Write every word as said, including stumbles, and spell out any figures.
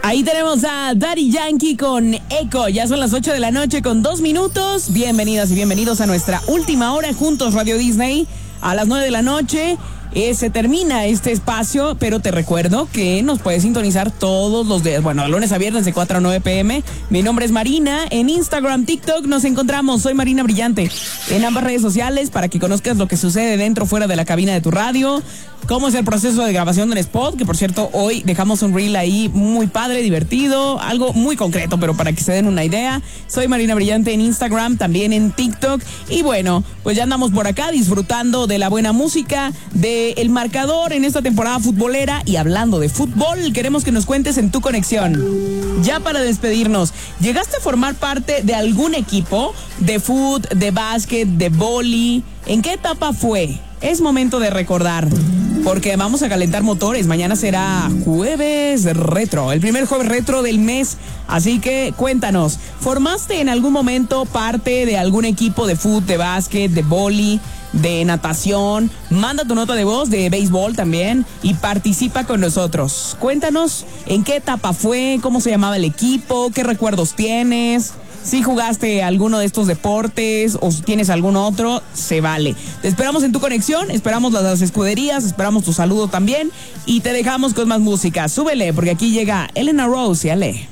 Ahí tenemos a Daddy Yankee con Echo. Ya son las ocho de la noche con dos minutos. Bienvenidas y bienvenidos a nuestra última hora juntos, Radio Disney. A las nueve de la noche eh, se termina este espacio, pero te recuerdo que nos puedes sintonizar todos los días. Bueno, de lunes a viernes de cuatro a nueve pm. Mi nombre es Marina. En Instagram, TikTok nos encontramos. Soy Marina Brillante. En ambas redes sociales para que conozcas lo que sucede dentro o fuera de la cabina de tu radio. Cómo es el proceso de grabación del spot, que por cierto hoy dejamos un reel ahí muy padre, divertido, algo muy concreto, pero para que se den una idea. Soy Marina Brillante en Instagram, también en TikTok. Y bueno, pues ya andamos por acá disfrutando de la buena música, del marcador en esta temporada futbolera. Y hablando de fútbol, queremos que nos cuentes en tu conexión. Ya para despedirnos, ¿llegaste a formar parte de algún equipo de fútbol, de básquet, de vóley? ¿En qué etapa fue? Es momento de recordar, porque vamos a calentar motores. Mañana será jueves retro, el primer jueves retro del mes. Así que cuéntanos, ¿formaste en algún momento parte de algún equipo de fútbol, de básquet, de vóley, de natación? Manda tu nota de voz, de béisbol también, y participa con nosotros. Cuéntanos en qué etapa fue, cómo se llamaba el equipo, qué recuerdos tienes. Si jugaste alguno de estos deportes o si tienes algún otro, se vale. Te esperamos en tu conexión, esperamos las, las escuderías, esperamos tu saludo también y te dejamos con más música. Súbele, porque aquí llega Elena Rose y Ale.